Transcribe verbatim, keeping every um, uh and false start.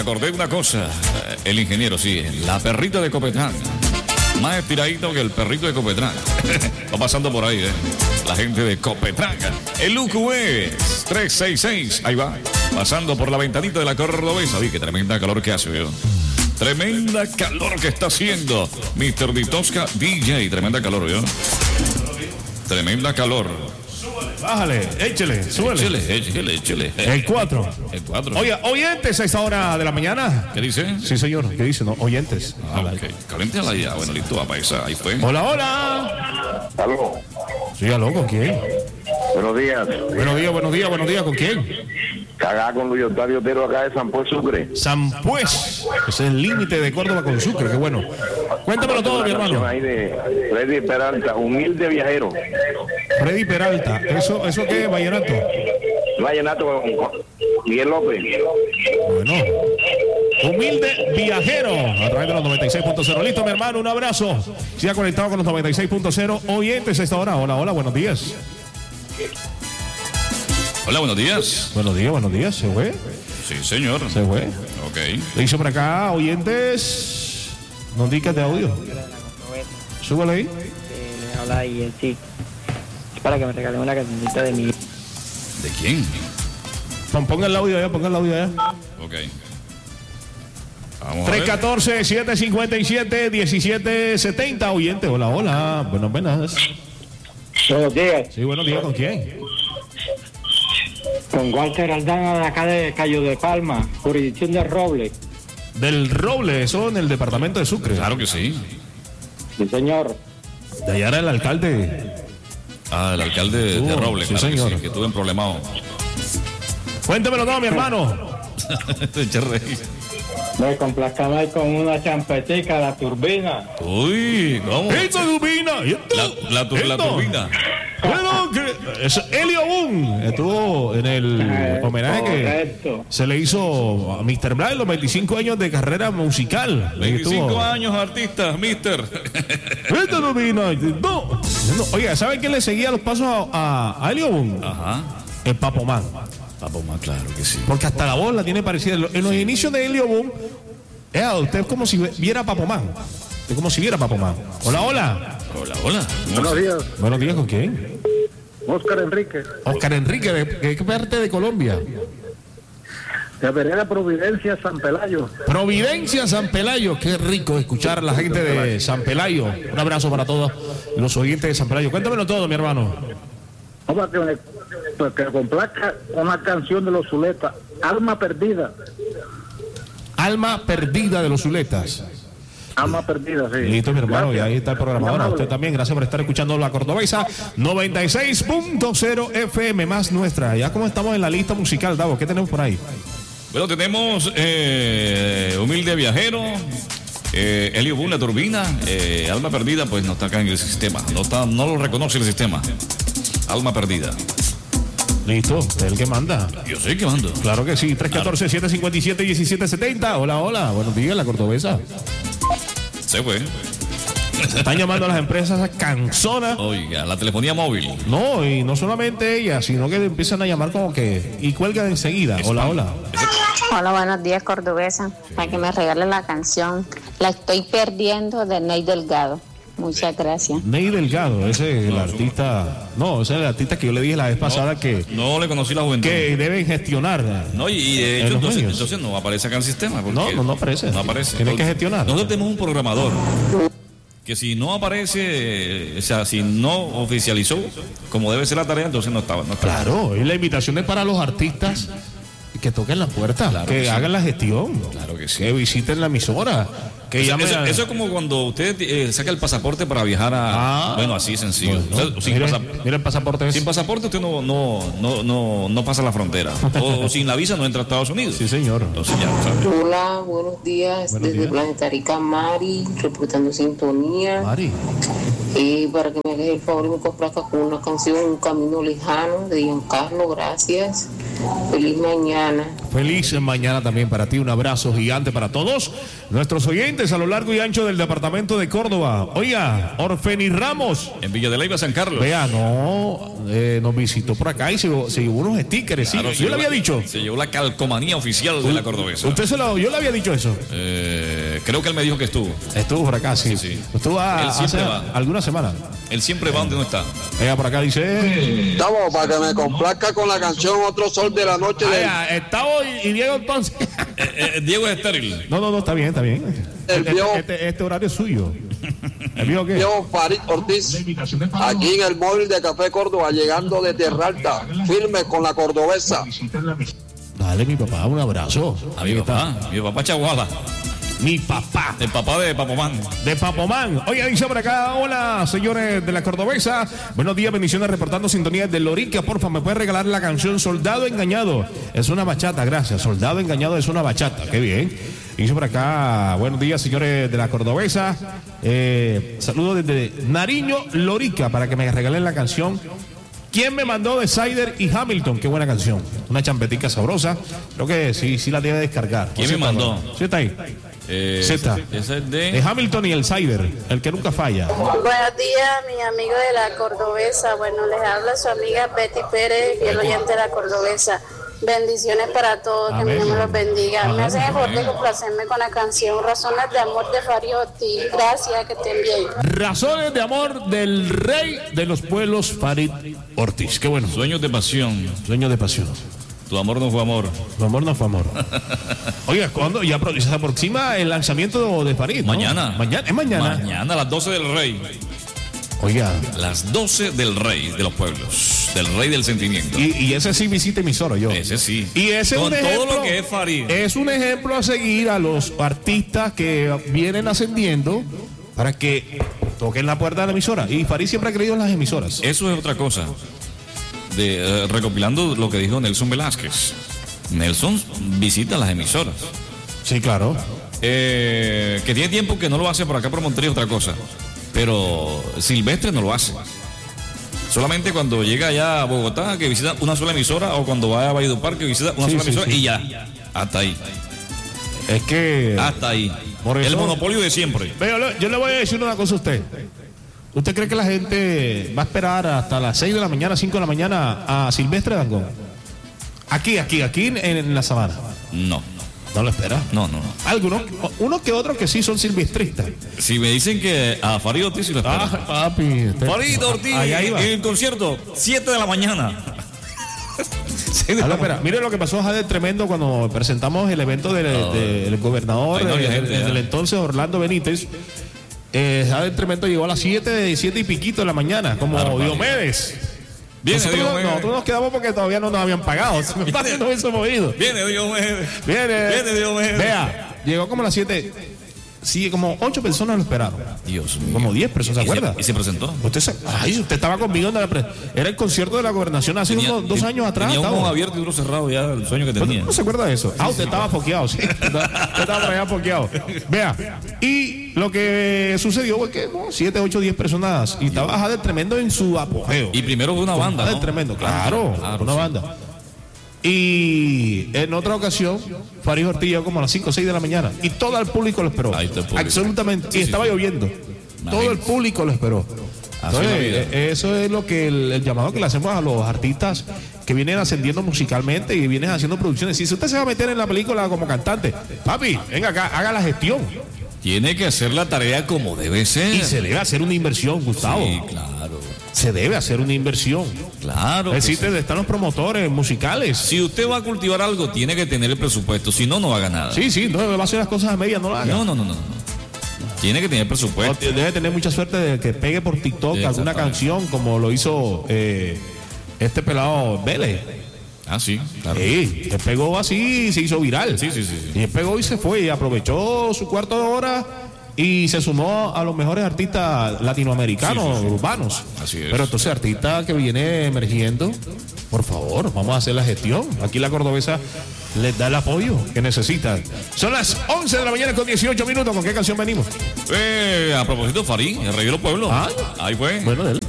acordé de una cosa. El ingeniero, sí, la perrita de Copetrán. Más estiradito que el perrito de Copetrán. Va pasando por ahí, ¿eh? La gente de Copetrán. El U Q es tres seis seis. Ahí va. Pasando por la ventanita de la Cordobesa. Oye, qué tremenda calor que hace, ¿veo? Tremenda calor que está haciendo mister Ditosca D J. Tremenda calor, ¿veo? Tremenda calor. Bájale, échele, súbele. Échele, échele, échele. El cuatro. El cuatro. Oye, oyentes a esta hora de la mañana. ¿Qué dice? Sí, señor. ¿Qué dice? No, oyentes. Ah, ok. Caléntala ya. Bueno, listo, va para esa. Ahí fue. Hola, hola. Aló. Sí, aló, ¿con quién? Buenos días. Buenos días, buenos días, buenos días, ¿con quién? Cagá con Luis Octavio Otero acá de San Pues Sucre. San Pues. Ese es el límite de Córdoba con Sucre, qué bueno. Cuéntamelo todo, mi hermano. Ahí de Freddy Peralta, humilde viajero. Freddy Peralta. ¿Eso, eso qué es, vallenato? Vallenato con Miguel López. Bueno. Humilde viajero. A través de los noventa y seis punto cero. Listo, mi hermano, un abrazo. Siga conectado con los noventa y seis punto cero. Oyentes a esta hora. Hola, hola, buenos días. Hola, buenos días. Buenos días, buenos días. ¿Se fue? Sí, señor. Se fue. Ok. Le hizo por acá, oyentes. Nondicas de audio. Súbale ahí. Eh, le habla ahí el chico. Para que me regalen una cancioncita de mi. ¿De quién? Pon, ponga el audio allá, ponga el audio allá. Ok. Vamos tres uno cuatro, siete cinco siete, uno siete siete cero. Oyente, hola, hola. Buenas, buenas. Buenos días. Sí, buenos días. ¿Con quién? Con Walter Aldana de acá de Cayo de Palma, jurisdicción de Roble. Del Roble, eso en el departamento de Sucre. Claro que sí. Sí, señor. De allá era el alcalde. Ah, el alcalde de, de Roble, sí, claro señor. que sí, que estuvo en problemado. Cuéntemelo todo, mi hermano. Me complazcan ahí con una champetica, la turbina. Uy, ¿cómo? ¡Esta turbina! La, la, tu- la turbina. Bueno, que es Elio Boom estuvo en el Eh, homenaje que correcto. se le hizo a mister Black los veinticinco años de carrera musical. veinticinco Estuvo- años, artista, mister. ¡Esta turbina! No. No, oiga, ¿saben quién le seguía los pasos a, a, a Elio Boom? Ajá. El Papomán. Papo más claro que sí. Porque hasta la voz la tiene parecida. En los- En los inicios de Elio Boom, eh, usted es como si viera a Papomán. Es como si viera a Papomán. Hola, hola. Hola, hola. Buenos días. Buenos días, ¿con quién? Oscar Enrique. Oscar Enrique, ¿de, de qué parte de Colombia? De Vereda Providencia, San Pelayo. Providencia, San Pelayo. Qué rico escuchar a la gente de San Pelayo. Un abrazo para todos los oyentes de San Pelayo. Cuéntamelo todo, mi hermano. Vamos a que me, pues, que me complazca una canción de los Zuletas, Alma Perdida. Alma perdida de los Zuletas. Alma Perdida, sí. Listo, mi hermano, y Gracias. ahí está el programador. A usted también, gracias por estar escuchando La Cordobesa noventa y seis punto cero F M, más nuestra. Ya como estamos en la lista musical, Davo, ¿qué tenemos por ahí? Bueno, tenemos eh, Humilde Viajero, eh, Elio Boom, la turbina, eh, Alma Perdida, pues no está acá en el sistema, no, está, no lo reconoce el sistema. Alma Perdida. Listo, el que manda. Yo sé que mando. Claro que sí, tres uno cuatro, siete cinco siete, uno siete siete cero. Hola, hola, buenos días, La Cordobesa. Se fue. Están llamando a las empresas canzonas. Oiga, la telefonía móvil. No, y no solamente ellas, sino que empiezan a llamar como que y cuelgan enseguida. Hola, hola. Hola, buenos días, Cordobesa. Para que me regalen la canción La estoy perdiendo de Ney Delgado. Muchas gracias. Ney Delgado, ese es el artista. No, ese es el artista que yo le dije la vez pasada que, No le conocí la juventud. que deben gestionar. No, y, y de en hecho los entonces, medios. entonces no aparece acá en el sistema. porque No, no, no aparece. No aparece. Tiene que gestionar. Nosotros tenemos un programador que si no aparece, o sea, si no oficializó como debe ser la tarea, entonces no estaba. No estaba. Claro, y la invitación es para los artistas que toquen la puerta, Claro que, que sí. hagan la gestión, Claro que sí. que visiten la emisora, que Eso, llamen eso- a- eso es como cuando usted eh, saca el pasaporte para viajar a... Ah. bueno, así sencillo. Bueno, O sea, sin, mira, pasa- mira el pasaporte. sin pasaporte usted no, no, no, no, no pasa la frontera. O, o sin la visa no entra a Estados Unidos. Sí, señor. Entonces ya, ¿sabes? Hola, buenos días. Buenos Desde días. Planeta Rica, Mari, reportando sintonía. Mari. Eh, para que me hagas el favor y me complazca con una canción, Un Camino Lejano, de Giancarlo. Gracias. Feliz mañana. Feliz mañana también para ti. Un abrazo gigante para todos nuestros oyentes a lo largo y ancho del departamento de Córdoba. Oiga, Orfeni Ramos. En Villa de Leyva, San Carlos. Vea, no, eh, nos visitó por acá y se, se llevó unos stickers. Claro, sí. Yo le había la, dicho. Se llevó la calcomanía oficial de la cordobesa. Usted se lo, yo le había dicho eso. Eh, creo que él me dijo que estuvo. Estuvo por acá, sí. Sí, sí. Estuvo a, Él siempre hace va. algunas semanas. Él siempre va donde no está. Ella por acá dice. Estamos para que me complazca con la canción Otro Sol de la Noche de Ah, Estavo y, y Diego entonces. Eh, eh, Diego es estéril. No, no, no, está bien, está bien. El Este, viejo- este, este horario es suyo. ¿El viejo qué? Yo, Farid Ortiz, aquí en el móvil de Café Córdoba, llegando de Tierra Alta, firme con la cordobesa. Dale, mi papá, un abrazo. A mi Ahí papá, está. mi papá Chaguala, Mi papá. el papá de Papomán. De Papomán. Oye, dice por acá, hola, señores de la Cordobesa. Buenos días, bendiciones, reportando sintonía de Lorica. Porfa, ¿me puede regalar la canción Soldado Engañado? Es una bachata, gracias. Soldado Engañado es una bachata, qué bien. Dice por acá, buenos días, señores de la Cordobesa. Eh, saludos desde Nariño, Lorica, para que me regalen la canción. ¿Quién me mandó de Sider y Hamilton? Qué buena canción. Una champetica sabrosa. Creo que sí, sí la tiene que descargar. ¿Quién ¿Sí me está, mandó? no? Sí está ahí. Eh, Sí está. Ese es Es de. Hamilton y el Sider, el que nunca falla. Buenos días, mi amigo de la Cordobesa. Bueno, les habla su amiga Betty Pérez, fiel oyente de la Cordobesa. Bendiciones para todos, que Amén. Dios me los bendiga. Amén. Me hacen el favor de complacerme con la canción Razones de Amor de Fariotti. Gracias, que estén bien. Razones de amor del rey de los pueblos, Farid Ortiz. Qué bueno. Sueños de pasión. Sueño de pasión. Tu amor no fue amor. Tu amor no fue amor. Oiga, ¿cuándo? Ya pro- se aproxima el lanzamiento de Farid, ¿no? Mañana. Mañana. Es mañana. Mañana a las doce del rey. Oiga. Las doce del rey de los pueblos. Del rey del sentimiento. Y, y ese sí visita emisora yo. Ese sí. Y ese es Con un todo ejemplo, lo que es Farid. Es un ejemplo a seguir a los artistas que vienen ascendiendo para que toquen la puerta de la emisora. Y Farid siempre ha creído en las emisoras. Eso es otra cosa. De, eh, recopilando lo que dijo Nelson Velázquez. Nelson visita las emisoras. Sí, claro. Eh, que tiene tiempo que no lo hace por acá por Montería, otra cosa. Pero Silvestre no lo hace. Solamente cuando llega allá a Bogotá, que visita una sola emisora, o cuando va a Valledupar, que visita una Sí, sola sí, emisora, sí. y ya. Hasta ahí. Es que. Hasta ahí. Por El eso- monopolio de siempre. Ve, Yo le, yo le voy a decir una cosa a usted. ¿Usted cree que la gente va a esperar hasta las seis de la mañana, cinco de la mañana a Silvestre Dangond? Aquí, aquí, aquí en, en la sabana. No, No lo espera. no, no, no. Algunos, unos que otros que sí son silvestristas. Si me dicen que a Farid Ortiz sí lo espera. Ah, papi. usted- Farid Ortiz Allá iba. en el concierto, siete de la mañana. Sí, de Ah, no, la espera, mire lo que pasó Jade Tremendo cuando presentamos el evento del, del gobernador, Ahí no había eh, gente, el- ya. del entonces Orlando Benítez. Eh, Jade Tremendo llegó a las siete, siete y piquito de la mañana, como Barbaridad. Diomedes. Viene nosotros, Diomedes. nosotros nos quedamos porque todavía no nos habían pagado. Si me pasa, no hubiésemos ido. Viene Diomedes. Viene. Viene Diomedes. Vea, llegó como a las siete. Sí, como ocho personas lo esperaron. Dios mío. Como diez personas, ¿se ¿Y acuerda? Y se presentó. Usted, se- ay, usted estaba conmigo en la pre- era el concierto de la gobernación hace Tenía- unos dos años atrás. Tenía un estaba. ojo abierto y otro cerrado ya, el sueño que ¿Usted tenía. no se acuerda de eso? Ah, usted estaba foqueado, sí. Usted estaba por allá foqueado. Vea, y lo que sucedió fue que no, siete, ocho, diez personas. Y estaba Jade Tremendo en su apogeo. Y primero fue una banda, Jade ¿no? Tremendo, claro, Claro, una sí. banda. Y en otra ocasión, Farid Ortiz llegó como a las cinco o seis de la mañana. Y todo el público lo esperó. Ahí está el público. Absolutamente. Sí, y sí, estaba sí. lloviendo. Imagínate. Todo el público lo esperó. Así Entonces, es la vida. eh, eso es lo que el, el llamado que le hacemos a los artistas que vienen ascendiendo musicalmente y vienen haciendo producciones. Si usted se va a meter en la película como cantante, papi, venga acá, haga la gestión. Tiene que hacer la tarea como debe ser. Y se debe hacer una inversión, Gustavo. Sí, claro. Se debe hacer una inversión. Claro. Es que decir, sí. están los promotores musicales. Si usted va a cultivar algo, tiene que tener el presupuesto. Si no, no haga nada. Sí, sí, no va a hacer las cosas a medias, no lo haga. No, no, no, no. no. Tiene que tener No, presupuesto. debe tener mucha suerte de que pegue por TikTok Sí, alguna exactamente. canción como lo hizo eh, este pelado Vélez. Ah, sí, claro. Sí, que pegó así y se hizo viral. Sí, sí, sí, sí. Y él pegó y se fue y aprovechó su cuarto de hora y se sumó a los mejores artistas latinoamericanos, Sí, sí, sí. urbanos. Así es. Pero entonces artista que viene emergiendo, por favor, vamos a hacer la gestión. Aquí la Cordobesa les da el apoyo que necesitan. Son las once de la mañana con dieciocho minutos. ¿Con qué canción venimos? Eh, a propósito, Farid, el rey de los pueblos. Ah. Ahí fue. Bueno, de él.